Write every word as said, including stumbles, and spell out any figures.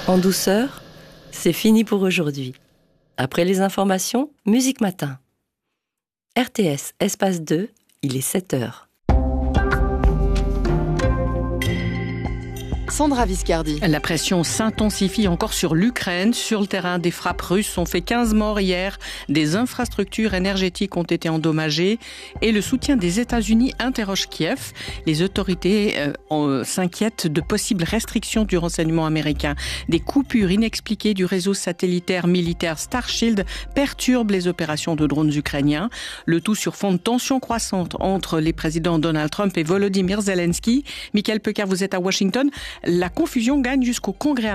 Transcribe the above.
En douceur, c'est fini pour aujourd'hui. Après les informations, Musique Matin. R T S, espace deux, il est sept heures. Sandra Viscardi. La pression s'intensifie encore sur l'Ukraine. Sur le terrain, des frappes russes ont fait quinze morts hier. Des infrastructures énergétiques ont été endommagées. Et le soutien des États-Unis interroge Kiev. Les autorités euh, euh, s'inquiètent de possibles restrictions du renseignement américain. Des coupures inexpliquées du réseau satellitaire militaire Starshield perturbent les opérations de drones ukrainiens. Le tout sur fond de tensions croissantes entre les présidents Donald Trump et Volodymyr Zelensky. Michael Pecker, vous êtes à Washington. La confusion gagne jusqu'au Congrès